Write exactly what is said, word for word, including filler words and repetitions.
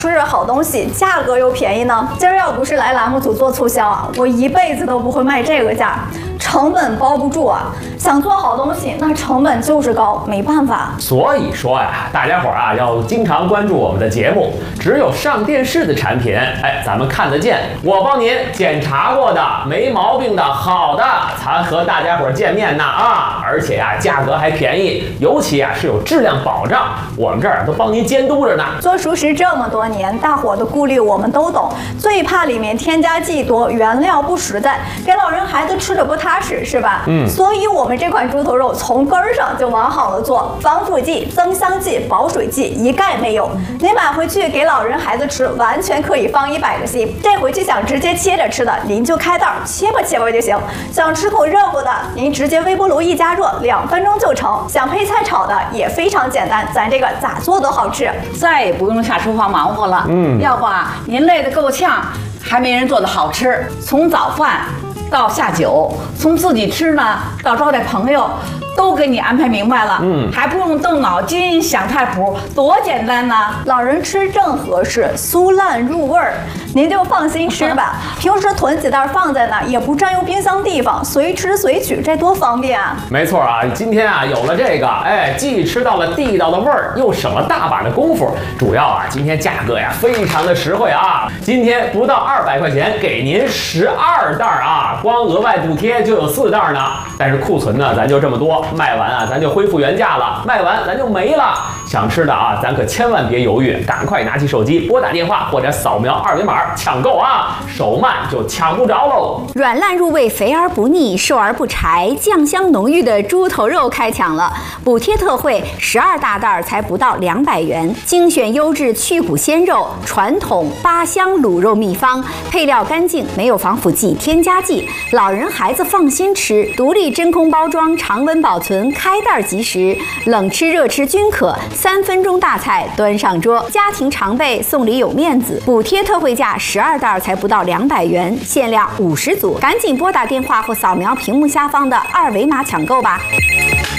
吃着好东西，价格又便宜呢？今儿要不是来栏目组做促销啊，我一辈子都不会卖这个价，成本包不住啊。想做好东西，那成本就是高，没办法。 所以说呀，大家伙儿啊要经常关注我们的节目，只有上电视的产品，哎，咱们看得见，我帮您检查过的，没毛病的，好的，才和大家伙儿见面呢啊！而且呀，价格还便宜，尤其啊是有质量保障，我们这儿都帮您监督着呢。 做熟食这么多年，大伙的顾虑我们都懂，最怕里面添加剂多，原料不实在，给老人孩子吃着不踏实，是吧？嗯，所以我们这款猪头肉从根儿上就往好了做，防腐剂、增香剂、保水剂一概没有。您买回去给老人孩子吃，完全可以放一百个心。这回去想直接切着吃的，您就开袋切吧切吧就行；想吃口热乎的，您直接微波炉一加热，两分钟就成。想配菜炒的也非常简单，咱这个咋做都好吃， 再也不用下厨房忙活了。嗯，要不啊，您累得够呛，还没人做的好吃。从早饭到下酒，从自己吃呢到招待朋友，都给你安排明白了。嗯，还不用动脑筋想菜谱，多简单呢！ 老人吃正合适，酥烂入味儿，您就放心吃吧。平时囤几袋放在那，也不占用冰箱地方，随吃随取，这多方便啊！ 没错啊，今天啊有了这个，哎，既吃到了地道的味儿，又省了大把的功夫。主要啊，今天价格呀非常的实惠啊，今天不到二百块钱，给您十二袋啊，光额外补贴就有四袋呢。但是库存呢，咱就这么多。卖完啊，咱就恢复原价了；卖完咱就没了。想吃的啊，咱可千万别犹豫，赶快拿起手机拨打电话或者扫描二维码抢购啊！手慢就抢不着喽。 软烂入味，肥而不腻，瘦而不柴，酱香浓郁的猪头肉开抢了！补贴特惠，十二大袋才不到两百元，精选优质去骨鲜肉，传统八香卤肉秘方，配料干净，没有防腐剂、添加剂，老人孩子放心吃。独立真空包装，常温保存，开袋即食，冷吃热吃均可。三分钟大菜端上桌，家庭常备，送礼有面子。补贴特惠价，十二袋才不到两百元，限量五十组，赶紧拨打电话或扫描屏幕下方的二维码抢购吧。